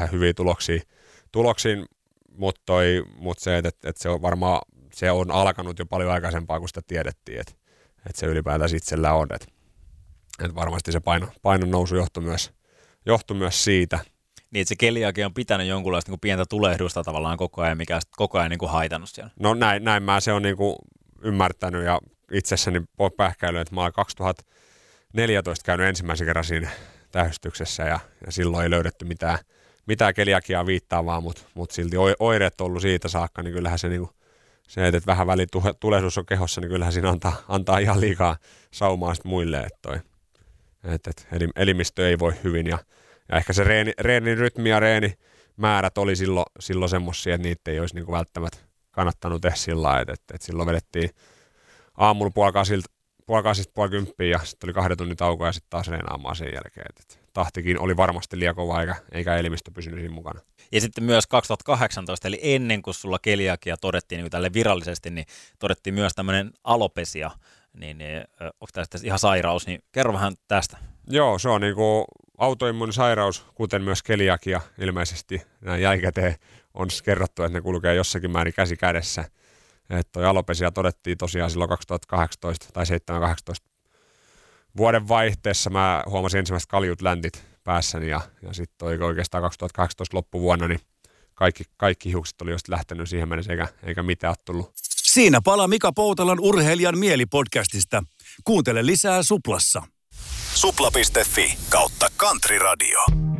vähän hyviä tuloksiin mutta se, että se on varmaan, se on alkanut jo paljon aikaisempaa, kun sitä tiedettiin, että se ylipäätään itsellä on, että varmasti se painon nousu johtui myös siitä. Niin, että se keliakia on pitänyt jonkunlaista niin kuin pientä tulehdusta tavallaan koko ajan, mikä on koko ajan niin kuin haitannut siellä. No näin mä se on niin kuin ymmärtänyt ja itsessäni pähkäily, että mä oon 2014 käynyt ensimmäisen kerran siinä tähystyksessä ja silloin ei löydetty mitään keliakiaa viittaavaa, mutta silti oireet on ollut siitä saakka, niin kyllähän se, niin kuin, se että vähän väliin tulehdus on kehossa, niin kyllähän siinä antaa ihan liikaa saumaa sitten muille, että elimistö ei voi hyvin ja ehkä se reenin rytmi ja reenimäärät oli silloin semmoisia, että niitä ei olisi niin kuin välttämättä kannattanut tehdä sillä lailla, että silloin vedettiin aamulla 9:30 ja sitten oli 2 tunnin tauko ja sitten taas reenaamaan sen jälkeen. Tahtikin oli varmasti liian kova eikä elimistö pysynyt siinä mukana. Ja sitten myös 2018, eli ennen kuin sulla keliakia todettiin niin tälle virallisesti, niin todettiin myös tämmöinen alopesia. Niin onko tämä ihan sairaus, niin kerro vähän tästä. Joo, se on niinku autoimmuunisairaus, kuten myös keliakia ilmeisesti. Näin jälkikäteen on kerrottu, että ne kulkee jossakin määrin käsi kädessä. Että toi alopesia todettiin tosiaan silloin 2018 tai 2018 vuoden vaihteessa. Mä huomasin ensimmäiset kaljut läntit päässäni ja sitten oikeastaan 2018 loppuvuonna niin kaikki hiukset oli just lähtenyt siihen mennessä eikä mitään ole tullut. Siinä palaa Mika Poutalan Urheilijan mieli-podcastista. Kuuntele lisää Suplassa. Supla.fi/Country Radio.